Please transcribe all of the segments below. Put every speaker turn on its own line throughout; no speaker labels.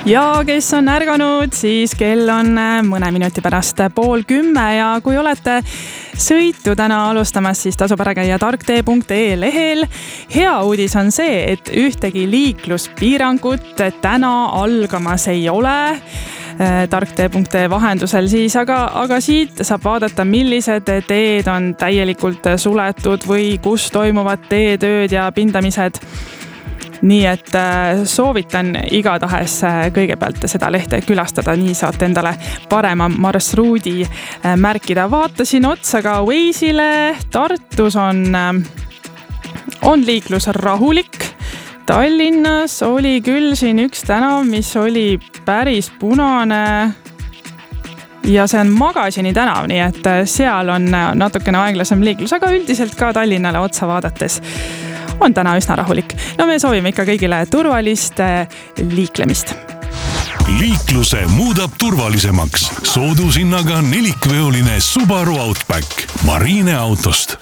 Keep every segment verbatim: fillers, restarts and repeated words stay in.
Ja kes on ärganud, siis kell on mõne minuti pärast pool kümme ja kui olete sõitu täna alustamas, siis tasub ära käia tarktee punkt ee lehel. Hea uudis on see, et ühtegi liikluspiirangut täna algamas ei ole tarktee punkt ee vahendusel siis, aga, aga siit saab vaadata, millised teed on täielikult suletud või kus toimuvad teetööd ja pindamised. Nii et soovitan igatahes kõigepealt seda lehte külastada, nii saate endale parema marsruudi märkida. Vaatasin otsa ka Waze'ile. Tartus on, on liiklus rahulik. Tallinnas oli küll siin üks tänav, mis oli päris punane ja see on Magasini tänav, nii et seal on natukene aeglasem liiklus, aga üldiselt ka Tallinnale otsa vaadates on täna üsna rahulik. No me soovime ikka kõigile turvalist liiklemist.
Liikluse muudab turvalisemaks. Soodushinnaga nelikveoline Subaru Outback Marine autost.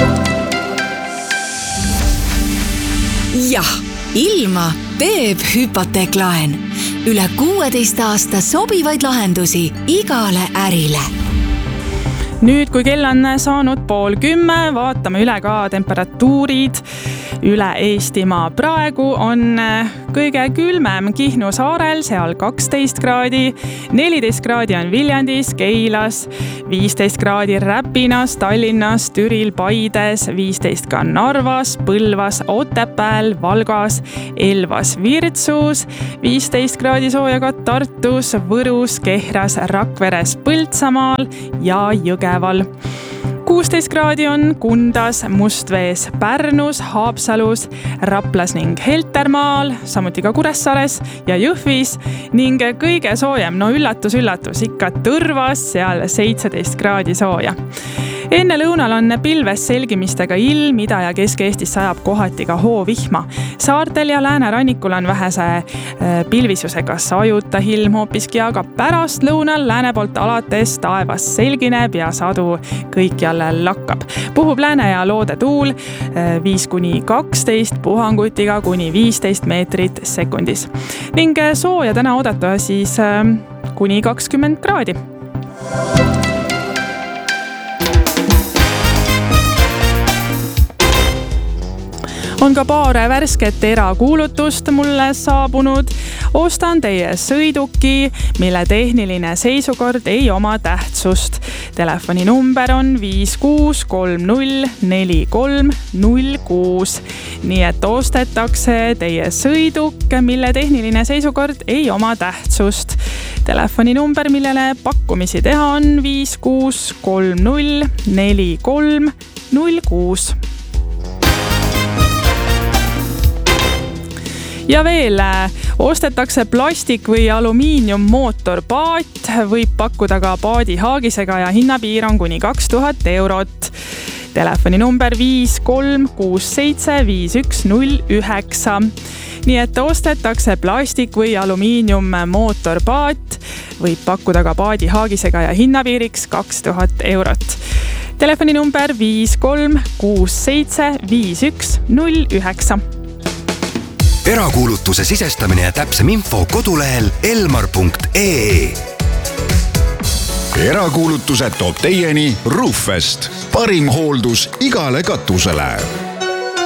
Jah, ilma teeb hüpoteeklaen. Üle kuueteist aasta sobivaid lahendusi igale ärile.
Nüüd, kui kell on saanud pool kümme, vaatame üle ka temperatuurid üle Eestimaa. Praegu on kõige külmem Kihnu saarel, seal kaksteist kraadi, neliteist kraadi on Viljandis, Keilas, viisteist kraadi Räpinas, Tallinnas, Türil, Paides, viisteist ka Narvas, Põlvas, Otepääl, Valgas, Elvas, Virtsus, viisteist kraadi sooja ka Tartus, Võrus, Kehras, Rakveres, Põltsamaal ja Jõgeval. kuusteist kraadi on Kundas, Mustvees, Pärnus, Haapsalus, Raplas ning Heltermaal, samuti ka Kuressaares ja Jõhvis ning kõige soojem, no üllatus, üllatus, ikka Tõrvas, seal seitseteist kraadi sooja. Enne lõunal on pilves selgimistega ilm, Ida- ja Kesk-Eestis sajab kohati ka hoovihma. Saartel ja Läänerannikul on vähese pilvisusega sajuta ilm hoopiski, aga pärast lõunal lääne poolt alates taevas selgineb ja sadu kõik jälle lakkab. Puhub lääne ja loode tuul viis kuni kaksteist, puhangutiga kuni viisteist meetrit sekundis. Ning sooja täna oodata siis kuni kakskümmend kraadi. On ka paar värsket erakuulutust mulle saabunud. Ostan teie sõiduki, mille tehniline seisukord ei oma tähtsust. Telefoni number on viis kuus kolm null neli kolm null kuus. Nii et ostetakse teie sõiduk, mille tehniline seisukord ei oma tähtsust. Telefoni number, millele pakkumisi teha on viis kuus kolm null neli kolm null kuus. Ja veel ostetakse plastik või alumiinium mootorpaat, võib pakkuda ka paadi haagisega ja hinnapiir on kuni kaks tuhat eurot. Telefoni number viis kolm kuus seitse viis üks null üheksa. Nii et ostetakse plastik või alumiinium mootorpaat, võib pakkuda ka paadi haagisega ja hinnapiiriks kaks tuhat eurot. Telefoni number viis kolm kuus seitse viis üks null üheksa.
Erakuulutuse sisestamine ja täpsem info kodulehel elmar punkt ee.
Erakuulutuse toob teieni Roofest. Parim hooldus igale katusele.